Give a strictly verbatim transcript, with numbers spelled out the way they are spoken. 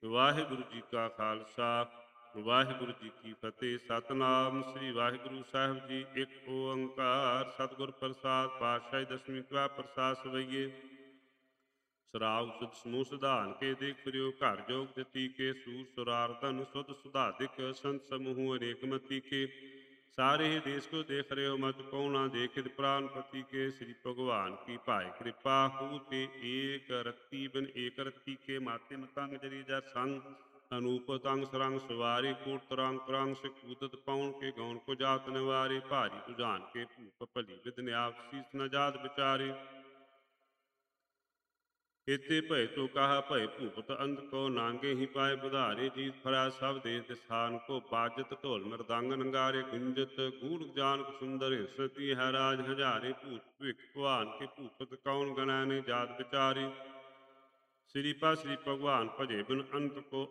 ਵਾਹਿਗੁਰੂ ਜੀ ਕਾ ਖਾਲਸਾ ਵਾਹਿਗੁਰੂ ਜੀ ਕੀ ਫਤਿਹ। ਸਤਨਾਮ ਸ੍ਰੀ ਵਾਹਿਗੁਰੂ ਸਾਹਿਬ ਜੀ। ਇੱਕ ਓੰਕਾਰ ਸਤਿਗੁਰ ਪ੍ਰਸਾਦ ਪਾਤਸ਼ਾਹੀ ਦਸਵੀਂ ਕਲਾ ਪ੍ਰਸਾਦ ਸਵਈਏ। ਸਰਾਗ ਸੁਧ ਸਮੂਹ ਸੁਧਾਨ ਕੇ ਦੇਖ ਫਿਰਿਓ ਘਰ ਜੋਗ ਜਤੀ ਕੇ ਸੂਰ ਸੁਰਾਰਦਨ ਸੁਧ ਸੁਧਾਦਿਕ ਸੰਤ ਸਮੂਹ ਅਨੇਕ ਮਤੀ ਕੇ। ਸਾਰੇ ਹੀ ਦੇਸ਼ ਕੋ ਦੇਖ ਰਹੇ ਹੋ ਮਤ ਕਉ ਨਾ ਦੇਖਿਤ ਪ੍ਰਾਨ ਪਤੀ ਕੇ। ਸ੍ਰੀ ਭਗਵਾਨ ਕੀ ਭਾਇ ਕਿਰਪਾ ਹੂ ਤੇ ਏਕ ਰਤੀ ਬਿਨ ਏਕ ਰਤੀ ਕੇ। ਮਾਤੇ ਮਤੰਗ ਜਰੀ ਜਰ ਸੰਗ ਅਨੂਪ ਤੰਗ ਸਰੰਗ ਸਵਾਰੀ ਕੋਟ ਤਰੰਗ ਕਰੰਗ ਸਿਕੂਦਤ ਪਾਉਣ ਕੇ ਗੌਣ ਕੋ ਜਾਤ ਨਿਵਾਰੇ। ਭਾਰੀ ਬੁਝਾਨ ਕੇ ਭੂਪ ਭਲੀ ਵਿਦ ਨਿਆਪ ਸੀਸ ਨ ਜਾਤ ਵਿਚਾਰੇ। ਇਤੇ ਭਏ ਤੋ ਕਹਾ ਭਏ ਭੂਪਤ ਅੰਧ ਕੋ ਨਾਂਗੇ ਹੀ ਪਾਏ ਬੁਧਾਰੇ। ਜੀਤ ਫਰਾ ਸਭ ਦੇਸ ਦਿਸਾਨ ਕੋ ਬਾਜਤ ਢੋਲ ਮਰਦੰਗ ਨੰਗਾਰੇ। ਗੁੰਜਤ ਗੂੜ ਜਾਨਕ ਸੁੰਦਰ ਹਿੰਸਤੀ ਹੈ ਰਾਜ ਹਜ਼ਾਰੇ। ਭੂਤ ਭਵਿਖ ਭਵਾਨ ਕੇ ਭੂਪਤ ਕੌਣ ਗਣੈ ਨੇ ਜਾਤ ਵਿਚਾਰੇ। ਸ੍ਰੀ ਪਾ ਸ੍ਰੀ ਭਗਵਾਨ ਭਜੇ ਬਿਨ ਅੰਤ ਕੋ